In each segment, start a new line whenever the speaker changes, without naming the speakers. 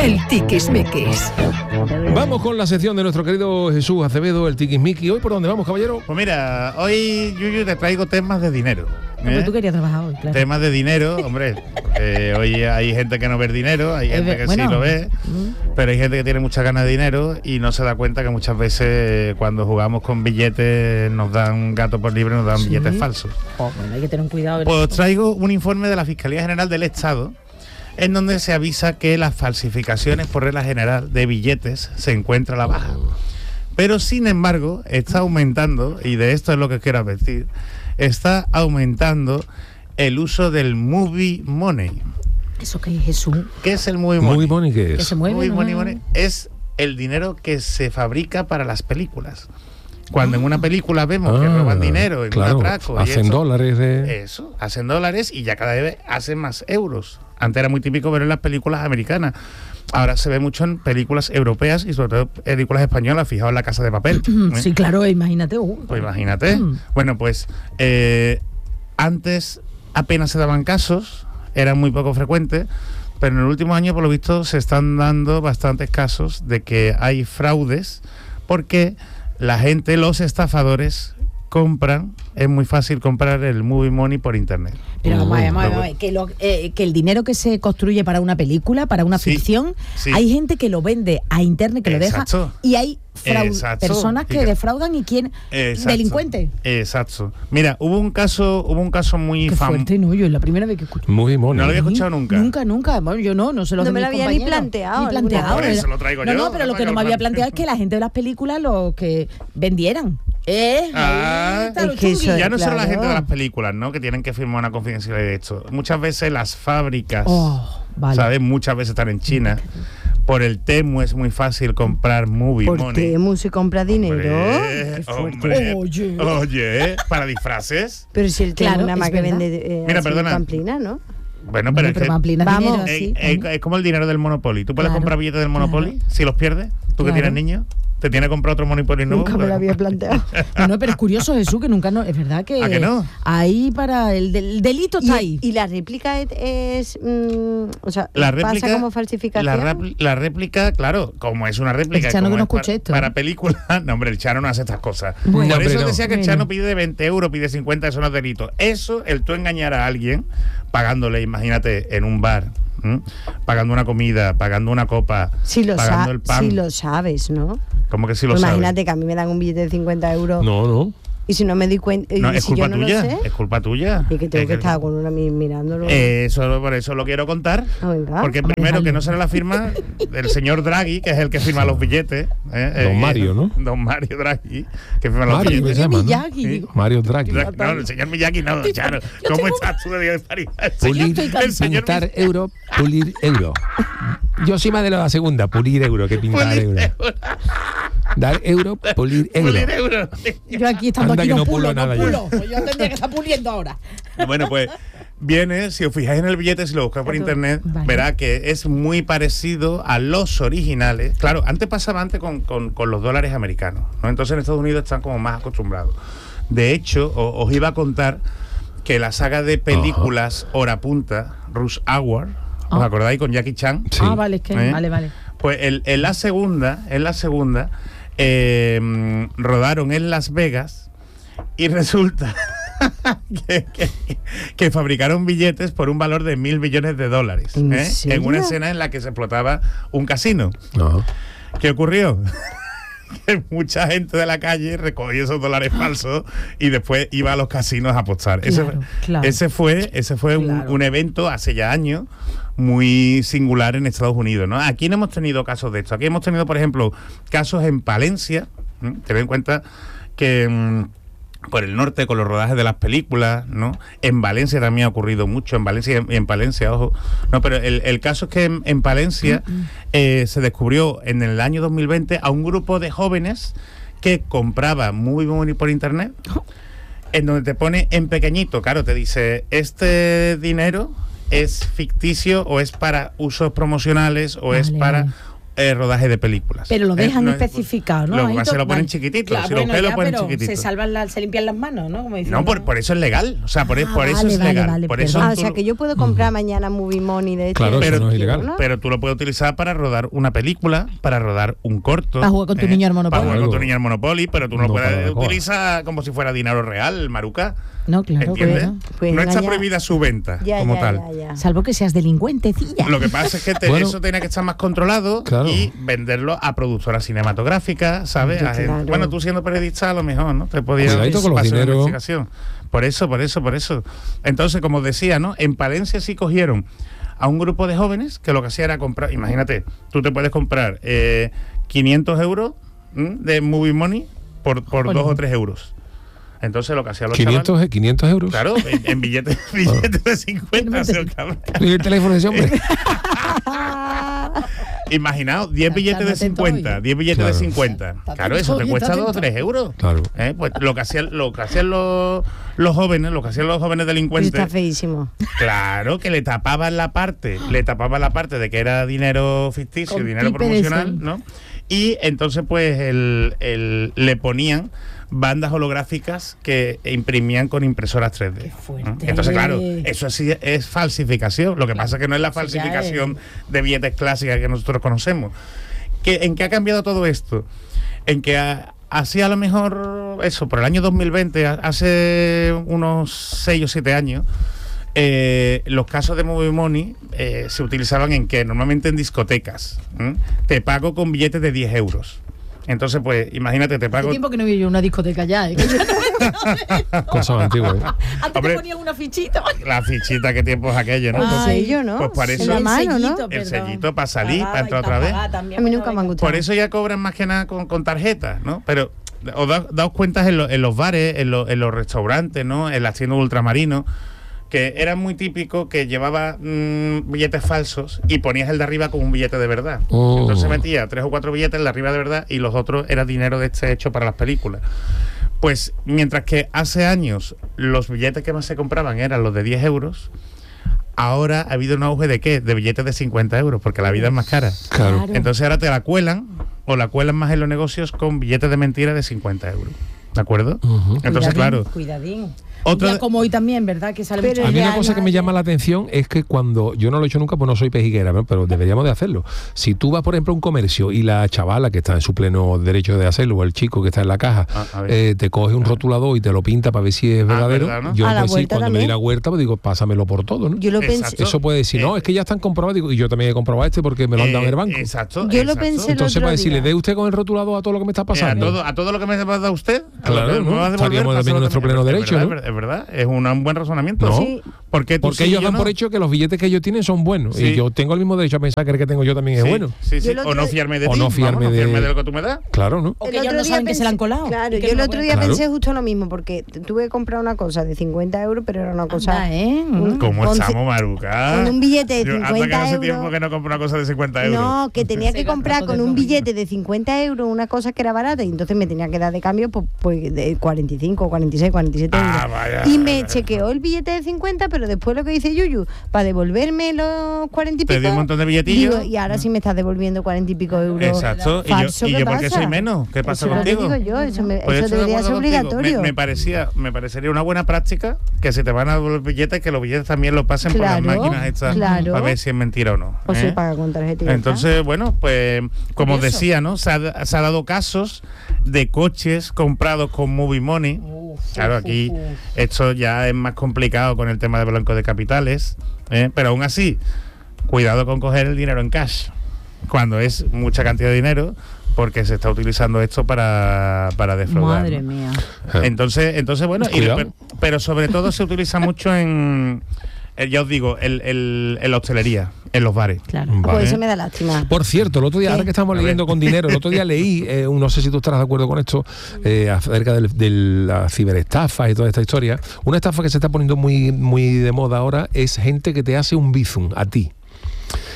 El tiquismiquis.
Vamos con la sección de nuestro querido Jesús Acevedo, el tiquismiquis. ¿Hoy por dónde vamos, caballero?
Pues mira, hoy, Yuyu, te traigo temas de dinero.
Pero tú querías trabajar hoy, claro.
Temas de dinero, hombre. Hoy hay gente que no ve el dinero, hay gente que sí lo ve, pero hay gente que tiene muchas ganas de dinero y no se da cuenta que muchas veces cuando jugamos con billetes nos dan gato por libre, nos dan billetes falsos.
Bueno, hay que tener un cuidado.
Pues os traigo un informe de la Fiscalía General del Estado en donde se avisa que las falsificaciones por regla general de billetes se encuentra a la baja. Pero sin embargo está aumentando, y de esto es lo que quiero advertir, está aumentando el uso del movie money.
¿Eso qué es, Jesús?
¿Qué es el movie money?
¿Movie money qué es?
Que se mueve,
Money es el dinero que se fabrica para las películas. Cuando en una película vemos que roban dinero en un atraco,
hacen dólares
eso, hacen dólares y ya cada vez hacen más euros. Antes era muy típico ver en las películas americanas. Ahora se ve mucho en películas europeas y sobre todo películas españolas, fijaos en La Casa de Papel.
Sí, claro, imagínate.
Pues imagínate. Bueno, pues antes apenas se daban casos, era muy poco frecuente, pero en el último año, por lo visto, se están dando bastantes casos de que hay fraudes porque la gente, los estafadores, compran, es muy fácil comprar el movie money por internet.
Pero vamos a ver, que el dinero que se construye para una película, para una ficción, hay gente que lo vende a internet, que lo deja, y hay personas que defraudan y quieren delincuentes.
Exacto. Mira, hubo un caso muy famoso.
No, yo es la primera vez que escucho.
Muy money.
¿No lo había escuchado nunca?
Nunca. Bueno, yo no se lo.
No me lo había ni planteado.
Por eso lo traigo yo.
No, pero lo que no me había planteado es que la gente de las películas lo que vendieran.
Es que
eso,
ya no solo la gente de las películas, ¿no? Que tienen que firmar una confidencialidad de esto. Muchas veces las fábricas, ¿sabes? Muchas veces están en China. Por el Temu es muy fácil comprar movie money.
¿Por Temu se compra dinero?
Oye, para disfraces.
Pero si el Temu nada más que vende
mira, perdona,
pamplina, ¿no?
Bueno, pero
vamos,
es como el dinero del Monopoly. ¿Tú puedes comprar billetes del Monopoly si los pierdes? ¿Tú que tienes niños? ¿Te tiene que comprar otro Monopoly nuevo?
Nunca me lo había planteado.
No, pero es curioso, Jesús, que nunca es verdad que...
¿A que no?
Ahí para el delito está ahí.
¿Y la réplica es o sea,
la réplica,
pasa como falsificación?
La réplica, claro, como es una réplica...
El Chano que no escuche esto.
Para película, no, hombre, el Chano no hace estas cosas.
Bueno,
por eso decía que el Chano pide 20 euros, pide 50, eso no es delito. Eso, el tú engañar a alguien, pagándole, imagínate, en un bar, pagando una comida, pagando una copa, pagando el pan.
Si lo sabes, ¿no?
¿Cómo que si lo
pues
sabes?
Imagínate que a mí me dan un billete de 50 euros.
No.
Y si no me doy cuenta,
no,
y
es
si
culpa
yo no
tuya,
lo sé,
es culpa tuya.
y que tengo que estar con una mirándolo.
Por eso lo quiero contar.
Venga.
Porque primero que no será la firma del señor Draghi, que es el que firma los billetes.
Don Mario, ¿no?
Don Mario Draghi, que firma los
Mario,
billetes.
¿se llama,
Miyagi.
¿no? Mario Draghi.
No, el señor Miyagi no, Chano. ¿Cómo estás tú de día de París?
Pintar euro, pulir euro. Yo soy más de la segunda, pulir euro, que pintar euro. Dar euro, pulir euro.
Pulir euro.
Yo aquí estando
Anda
aquí
que
no
no pulo
pulo.
nada
Pues yo tendría que estar puliendo ahora.
Bueno, pues viene, si os fijáis en el billete, si lo buscáis por internet, verá que es muy parecido a los originales. Claro, antes pasaba con los dólares americanos, ¿no? Entonces en Estados Unidos están como más acostumbrados. De hecho, os iba a contar que la saga de películas Hora Punta, Rush Hour, ¿os acordáis? Con Jackie Chan.
Sí.
Vale, es que vale.
Pues en la segunda rodaron en Las Vegas y resulta que fabricaron billetes por un valor de $1.000 billones. En una escena en la que se explotaba un casino. ¿Qué ocurrió? Que mucha gente de la calle recogió esos dólares falsos y después iba a los casinos a apostar. Ese fue un evento hace ya años muy singular en Estados Unidos, ¿no? Aquí no hemos tenido casos de esto. Aquí hemos tenido, por ejemplo, casos en Palencia. Ten en cuenta que por el norte, con los rodajes de las películas, ¿no? En Valencia también ha ocurrido mucho, en Valencia y en Palencia, ojo. No, pero el caso es que en Palencia se descubrió en el año 2020 a un grupo de jóvenes que compraba muy por internet, en donde te pone en pequeñito, claro, te dice, este dinero es ficticio o es para usos promocionales o es para rodaje de películas.
Pero lo dejan especificado, ¿no?
Se lo ponen chiquitito.
Claro,
si los pelos lo ponen chiquitito.
Se limpian las manos, ¿no? Como
no, por eso es legal. O sea, por eso es legal.
Vale,
por eso
o sea, que yo puedo comprar mañana Movie Money de
claro, pero no es ilegal.
¿no?
Pero tú lo puedes utilizar para rodar una película, para rodar un corto.
Para jugar con tu niño al Monopoly.
Para jugar con tu niño al Monopoly, pero tú no lo puedes utilizar como si fuera dinero real, Maruca.
No, claro.
¿Entiendes? Pues no está prohibida su venta como tal.
Ya.
Salvo que seas delincuentecilla.
Lo que pasa es que eso tiene que estar más controlado y venderlo a productoras cinematográficas, ¿sabes?
Claro.
Bueno, tú siendo periodista a lo mejor, ¿no? Te podías
pasar una
investigación. Por eso. Entonces, como decía, ¿no? En Palencia sí cogieron a un grupo de jóvenes que lo que hacía era comprar, imagínate, tú te puedes comprar 500 euros de Movie Money por 2 o 3 euros. Entonces lo que hacían los
500 euros.
Claro, en billetes de 50.
¿Y el teléfono de ese hombre?
Imaginaos, 10 billetes de 50, 10 billetes de 50. Claro, eso te cuesta 2 o 3 euros.
Claro.
Pues lo que hacían los jóvenes delincuentes.
Está feísimo.
Claro, que le tapaban la parte de que era dinero ficticio, dinero promocional, ¿no? Y entonces pues le ponían bandas holográficas que imprimían con impresoras 3D.
Qué fuerte.
Entonces, claro, eso sí es falsificación. Lo que pasa es que no es la falsificación de billetes clásicas que nosotros conocemos. ¿En qué ha cambiado todo esto? En que así a lo mejor, eso, por el año 2020, hace unos 6 o 7 años, los casos de Movie Money se utilizaban en que normalmente en discotecas. Te pago con billetes de 10 euros. Entonces, pues, imagínate, te pago...
Hace tiempo que no veo yo una discoteca ya,
Cosas antiguas.
Antes te ponían una fichita.
La fichita, qué tiempo es aquello, ¿no?
El sello, ¿no?
Pues por eso...
La mano, ¿no?
El sellito para salir, para entrar otra vez.
A mí nunca me han gustado.
Por eso ya cobran más que nada con tarjetas, ¿no? Pero os daos cuenta en los bares, en los restaurantes, ¿no? En las tiendas ultramarinos, que era muy típico que llevaba billetes falsos y ponías el de arriba con un billete de verdad. Entonces metía 3 o 4 billetes el de arriba de verdad y los otros era dinero de hecho para las películas. Pues mientras que hace años los billetes que más se compraban eran los de 10 euros, ahora ha habido un auge de ¿qué? De billetes de 50 euros, porque la vida es más cara.
Claro.
Entonces ahora te la cuelan o la cuelan más en los negocios con billetes de mentira de 50 euros. ¿De acuerdo? Entonces,
Cuidadín.
Otra
como hoy también, ¿verdad? Que sale mucho.
A mí una cosa que me llama la atención es que cuando, yo no lo he hecho nunca, pues no soy pejiguera, ¿no? Pero deberíamos de hacerlo. Si tú vas, por ejemplo, a un comercio y la chavala que está en su pleno derecho de hacerlo, o el chico que está en la caja, te coge un rotulador y te lo pinta para ver si es verdadero,
¿verdad, no?
yo pues sí, cuando
también.
me di la vuelta, pues digo, pásamelo por todo, ¿no?
Yo lo pensé.
Eso puede decir, no, es que ya están comprobados, digo, y yo también he comprobado porque me lo han dado en el banco.
Exacto.
Yo lo pensé.
Entonces, para decirle, ¿de usted con el rotulador a todo lo que me está pasando?
A todo lo que me ha dado usted,
claro, ¿no? Estaríamos también en nuestro pleno derecho, ¿no?
Es verdad, es un buen razonamiento.
No,
sí.
porque ellos dan por hecho que los billetes que ellos tienen son buenos.
Sí.
Y yo tengo el mismo derecho a pensar que el que tengo yo también es bueno.
Sí. O no fiarme de ti.
O no fiarme
de lo que tú me das.
Claro, ¿no?
O que ellos no saben que se la han colado.
Claro, yo el otro día pensé justo lo mismo, porque tuve que comprar una cosa de 50 euros, pero era una cosa...
¿Cómo estamos, Maruca?
Con un billete de 50
hasta que hace
euros.
tiempo que no compro una cosa de 50 euros.
No, que tenía que comprar con un billete de 50 euros una cosa que era barata y entonces me tenía que dar de cambio pues de 45, 46, 47 euros.
Vaya.
Y me chequeó el billete de 50, pero después lo que dice Yuyu, para devolverme los 40 y pico...
Te di un montón de billetillos.
Digo, y ahora sí me estás devolviendo 40 y pico euros.
Exacto.
Falso,
¿Y yo por qué
pasa?
soy menos? ¿Qué pasa
Eso
contigo?
Lo digo yo, eso
Pues
debería ser obligatorio.
Me parecería una buena práctica que se te van a los billetes, que los billetes también los pasen por las máquinas estas para ver si es mentira o no.
O se paga con tarjeta.
Entonces, bueno, pues como os decía, ¿no? Se ha dado casos de coches comprados con Movie Money. Claro, aquí esto ya es más complicado con el tema de blanco de capitales, pero aún así, cuidado con coger el dinero en cash, cuando es mucha cantidad de dinero, porque se está utilizando esto para defraudar.
Madre mía.
Entonces bueno, pero sobre todo se utiliza mucho en... ya os digo, en la hostelería, en los bares.
Claro.
¿Vale?
Pues eso me da lástima.
Por cierto, el otro día, ahora que estamos leyendo con dinero, el otro día leí, no sé si tú estarás de acuerdo con esto, acerca de la ciberestafa y toda esta historia. Una estafa que se está poniendo muy, muy de moda ahora es gente que te hace un bizum a ti.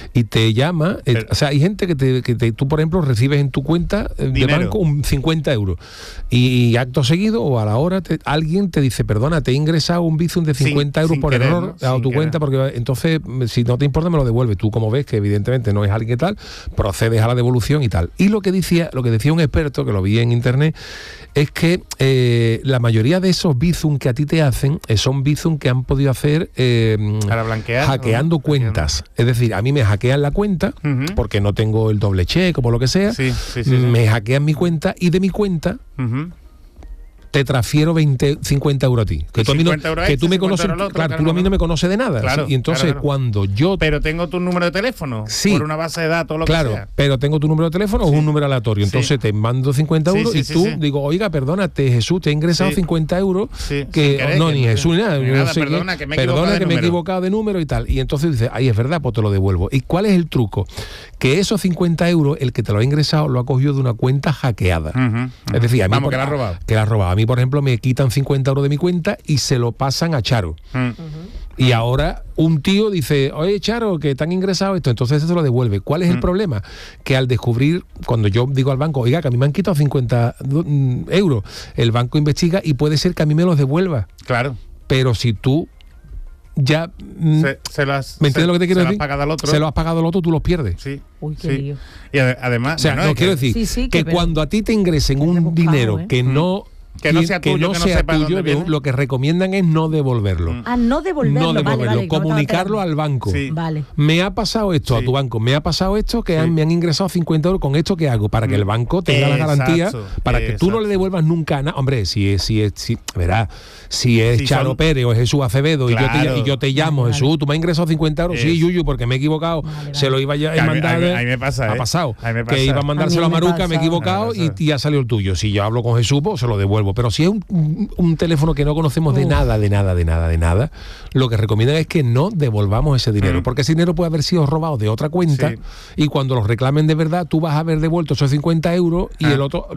y te llama, o sea, hay gente que tú, por ejemplo, recibes en tu cuenta de banco 50 euros y acto seguido o a la hora alguien te dice, perdona, te he ingresado un Bizum de 50 euros por error a tu cuenta, porque entonces, si no te importa, me lo devuelve. Tú, como ves que evidentemente no es alguien que tal, procedes a la devolución y tal. Y lo que decía un experto, que lo vi en internet, es que la mayoría de esos Bizum que a ti te hacen son Bizum que han podido hacer
para blanquear,
hackeando cuentas. Es decir, a mí me hackean la cuenta porque no tengo el doble check o por lo que sea, me hackean mi cuenta y de mi cuenta te transfiero 50 euros a ti. Que tú, me conoces, claro, tú a mí no me conoces de nada.
Claro,
¿sí? Y entonces cuando yo...
Pero tengo tu número de teléfono, por una base de datos, lo que sea.
Pero tengo tu número de teléfono o un número aleatorio. Entonces te mando 50 euros y tú digo, oiga, perdónate, Jesús, te he ingresado 50 euros. Ni Jesús ni nada.
Perdona, que me
he equivocado de número y tal. Y entonces dices, es verdad, pues te lo devuelvo. ¿Y cuál es el truco? Que esos 50 euros, el que te lo ha ingresado, lo ha cogido de una cuenta hackeada. Es decir, a mí
que la ha robado.
A mí, por ejemplo, me quitan 50 euros de mi cuenta y se lo pasan a Charo. Y ahora un tío dice, oye, Charo, que te han ingresado esto, entonces se lo devuelve. ¿Cuál es el problema? Que al descubrir, cuando yo digo al banco, oiga, que a mí me han quitado 50 euros, el banco investiga y puede ser que a mí me los devuelva.
Claro.
Pero si tú ya... ¿me entiendes lo que te quiero decir? Se lo has pagado al otro, tú los pierdes.
Sí.
Uy, qué lío.
Y además...
O sea, quiero decir que cuando a ti te ingresen un dinero que no...
Que no sea tuyo, que no sepa
tuyo, lo que recomiendan es no devolverlo.
No devolverlo.
Vale, comunicarlo al banco.
Vale.
Me ha pasado esto a tu banco, me ha pasado esto, que me han ingresado 50 euros, ¿con esto qué hago? Para que el banco tenga la garantía, para que tú no le devuelvas nunca nada. Hombre, si es Charo Pérez o es Jesús Acevedo y yo te llamo, Jesús, tú me has ingresado 50 euros, sí, Yuyu, porque me he equivocado, se lo iba a mandar.
A mí me pasa,
ha pasado, que iba a mandárselo a Maruca, me he equivocado y ha salido el tuyo. Si yo hablo con Jesús, pues se lo devuelvo. Pero si es un teléfono que no conocemos de nada, lo que recomiendan es que no devolvamos ese dinero, porque ese dinero puede haber sido robado de otra cuenta y cuando los reclamen de verdad, tú vas a haber devuelto esos 50 euros y el otro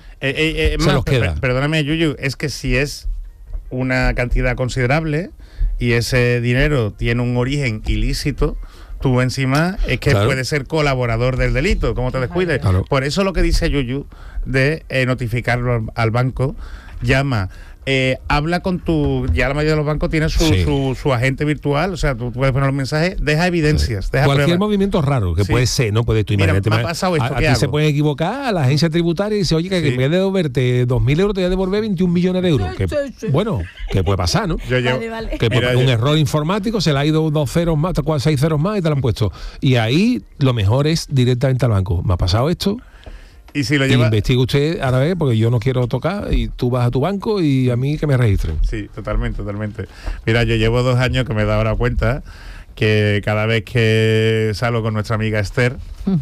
se los queda.
Perdóname, Yuyu, es que si es una cantidad considerable y ese dinero tiene un origen ilícito, tú encima es que puedes ser colaborador del delito, como te descuides. Claro. Por eso lo que dice Yuyu de notificarlo al banco, llama, habla con ya la mayoría de los bancos tienen su agente virtual, o sea, tú puedes poner un mensaje, deja evidencias, deja
cualquier
pruebas.
Movimiento raro que puede ser, ¿no? Puedes tú imagínate.
Mira, me ha pasado esto,
a ti se puede equivocar a la agencia tributaria y dice, oye, que en vez de devolverte 2.000 euros te voy a devolver 21 millones de euros. Bueno, que puede pasar, ¿no? Que por un error informático se le ha ido 2 ceros más, 6 ceros más y te lo han puesto. Y ahí lo mejor es directamente al banco. Me ha pasado esto.
Y si lo lleva...
Investiga usted a la vez, porque yo no quiero tocar, y tú vas a tu banco y a mí que me registren.
Sí, totalmente. Mira, yo llevo 2 años que me he dado la cuenta que cada vez que salgo con nuestra amiga Esther,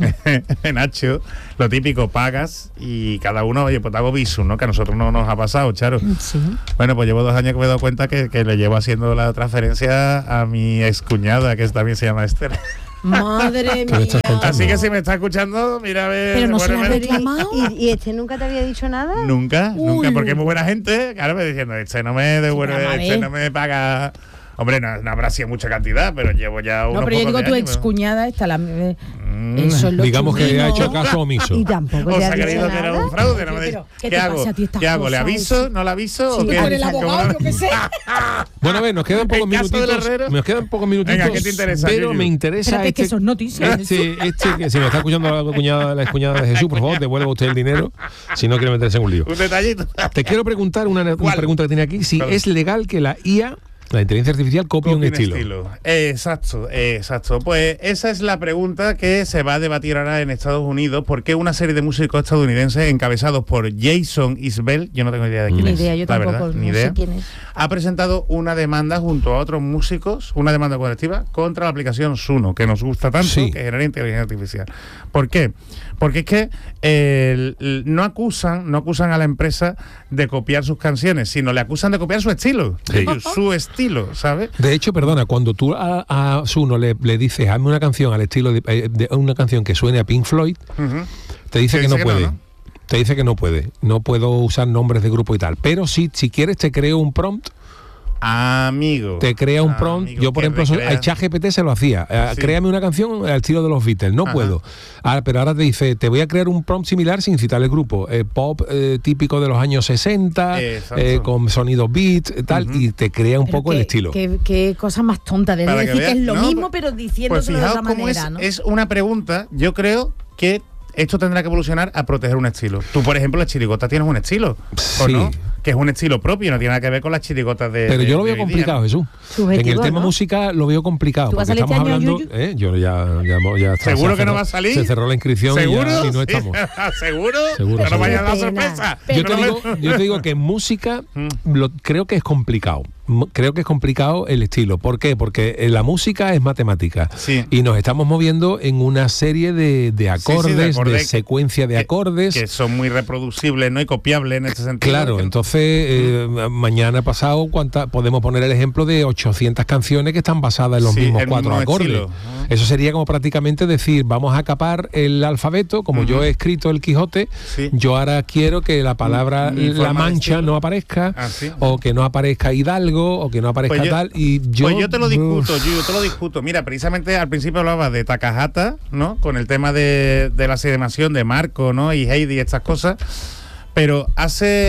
Nacho, lo típico, pagas y cada uno, oye, pues te hago Bizum, ¿no? Que a nosotros no nos ha pasado, Charo. Sí. Bueno, pues llevo 2 años que me he dado cuenta que le llevo haciendo la transferencia a mi excuñada, que también se llama Esther.
Madre mía.
Así que si me está escuchando, mira a ver.
Pero no se lo ha reclamado.
¿Y este nunca te había dicho nada?
Nunca, porque es muy buena gente. Claro, me diciendo, este no me devuelve, este no me paga. Hombre, no habrá sido mucha cantidad, pero llevo ya unos.
No, pero yo digo, tu excuñada está la.
Eso es lo digamos que ha hecho caso omiso.
Y tampoco
te ha creído que era un fraude. No me ¿Qué hago? ¿Qué hago? ¿Le aviso? ¿No le aviso?
Sí, con el abogado, yo qué sé.
Bueno, a ver, nos quedan pocos minutitos.
Venga, ¿qué te interesa?
Pero me interesa
que son noticias.
Que si me está escuchando la excuñada de Jesús, por favor, devuelva usted el dinero, si no quiere meterse en un lío.
Un detallito.
Te quiero preguntar una pregunta que tiene aquí, si es legal que la IA, la inteligencia artificial, copia un estilo.
Exacto. Pues esa es la pregunta que se va a debatir ahora en Estados Unidos, porque una serie de músicos estadounidenses encabezados por Jason Isbell, yo no tengo idea de quién es.
Ni idea, yo tampoco, no sé quién es.
Ha presentado una demanda junto a otros músicos, una demanda colectiva contra la aplicación Suno, que nos gusta tanto, que genera inteligencia artificial. ¿Por qué? Porque es que no acusan a la empresa de copiar sus canciones, sino le acusan de copiar su estilo. Su estilo, ¿sabes?
De hecho, perdona, cuando tú a Suno le dices, hazme una canción al estilo de una canción que suene a Pink Floyd, te dice que no puede. Te dice que no puede. No puedo usar nombres de grupo y tal. Pero si quieres te creo un prompt
Amigo.
Te crea un prompt. Yo, por ejemplo, a ChatGPT se lo hacía. Créame una canción al estilo de los Beatles. No puedo. Pero ahora te dice, te voy a crear un prompt similar sin citar el grupo. Pop típico de los años 60, con sonidos beats, tal, y te crea un poco el estilo.
Qué cosa más tonta de decir que es lo mismo, pero diciéndolo de otra manera, ¿no?
Es una pregunta, yo creo que esto tendrá que evolucionar a proteger un estilo. Tú, por ejemplo, las chirigotas tienes un estilo, ¿o no? Que es un estilo propio, no tiene nada que ver con las chirigotas de...
Pero yo lo veo complicado, ¿no? Jesús. En el tema música lo veo complicado, porque estamos hablando... yo ya
¿Seguro que no va a salir?
Se cerró la inscripción.
¿Seguro?
Y no estamos.
¿Seguro? Que no vaya a dar sorpresa.
Yo te digo que en música creo que es complicado. Creo que es complicado el estilo. ¿Por qué? Porque la música es matemática y nos estamos moviendo en una serie de acordes, de secuencia de acordes
que son muy reproducibles, ¿no? Y copiables en ese sentido.
Claro, entonces mañana pasado podemos poner el ejemplo de 800 canciones que están basadas en los mismos 4 acordes. Estilo, ¿no? Eso sería como prácticamente decir, vamos a capar el alfabeto, como yo he escrito el Quijote, yo ahora quiero que la palabra La Mancha no aparezca, o que no aparezca Hidalgo, o que no aparezca tal, y yo
te lo discuto. Mira, precisamente al principio hablaba de Takahata, ¿no? Con el tema de la sedimación de Marco, ¿no? Y Heidi y estas cosas. Pero la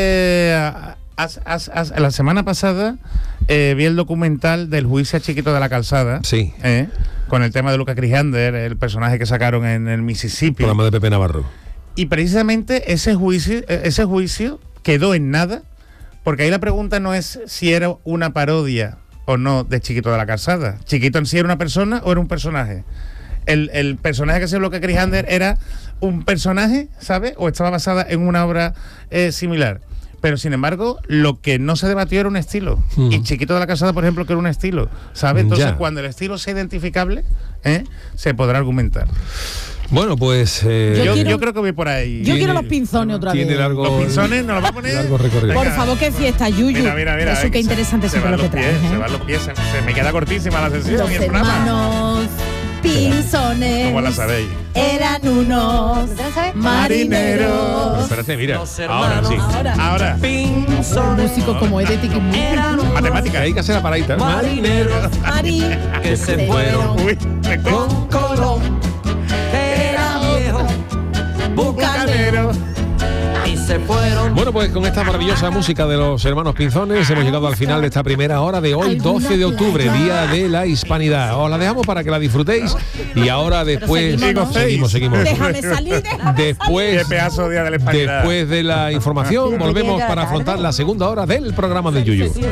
semana pasada vi el documental del juicio a Chiquito de la Calzada.
Sí.
Con el tema de Lucas Crihander, el personaje que sacaron en el Mississippi.
Programa de Pepe Navarro.
Y precisamente ese juicio quedó en nada. Porque ahí la pregunta no es si era una parodia o no de Chiquito de la Calzada. ¿Chiquito en sí era una persona o era un personaje? El personaje que se bloquea Crihander era un personaje, ¿sabes? O estaba basada en una obra similar. Pero sin embargo, lo que no se debatió era un estilo. Y Chiquito de la Calzada, por ejemplo, que era un estilo, ¿sabes? Entonces, cuando el estilo sea identificable, se podrra argumentar.
Bueno, pues...
yo creo que voy por ahí.
Yo quiero los pinzones otra vez.
Largo,
los pinzones nos los va a poner.
Largo recorrido.
Por favor, qué fiesta, Yuyu.
Mira,
eso qué interesante es lo que traes.
Se van los pies, se me queda cortísima la sesión.
Los hermanos pinzones.
¿Cómo la sabéis?
Eran unos marineros.
Espérate, mira. Ahora.
Músicos como Edith y
Matemática, hay que hacer la paradita.
Marineros.
Que se fueron.
Con Colón. Bucanero.
Y se fueron. Bueno, pues con esta maravillosa música de los hermanos Pinzones hemos llegado al final de esta primera hora de hoy, 12 de octubre, Día de la Hispanidad. Os la dejamos para que la disfrutéis y ahora después seguimos.
Déjame salir.
Qué pedazo de Día de la Hispanidad.
Después de la información volvemos para afrontar la segunda hora del programa de Yuyu.